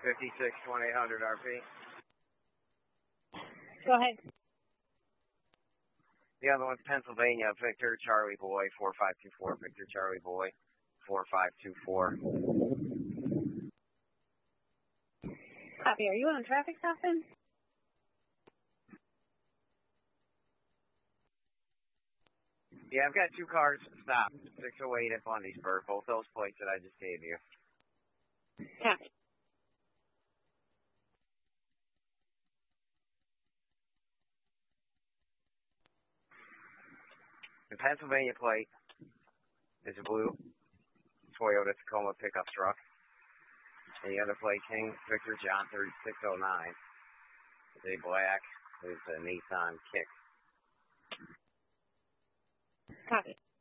56-2800 RP. Go ahead. The other one's Pennsylvania, Victor Charlie Boy, 4524. Victor Charlie Boy, 4524. Copy. Are you on traffic stop then? Yeah, I've got 2 cars stopped. 608 at Bundysburg, both those plates that I just gave you. Copy. The Pennsylvania plate is a blue Toyota Tacoma pickup truck. And the other plate, King Victor John 3609, is a black, is a Nissan Kick. Copy.